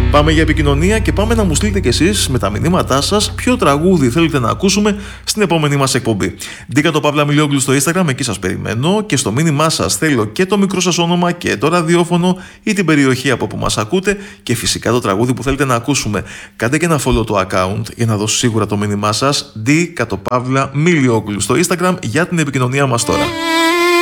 Πάμε για επικοινωνία και πάμε να μου στείλετε κι εσείς με τα μηνύματά σας ποιο τραγούδι θέλετε να ακούσουμε στην επόμενη μας εκπομπή. Ντίκα το Παύλα Μιλόγλου στο Instagram, εκεί σας περιμένω και στο μήνυμά σας θέλω και το μικρό σας όνομα και το ραδιόφωνο ή την περιοχή από που μας ακούτε και φυσικά το τραγούδι που θέλετε να ακούσουμε. Κάντε και ένα follow το account για να δώσω σίγουρα το μήνυμά σας. Ντίκα το Παύλα Μιλόγλου στο Instagram για την επικοινωνία μας τώρα.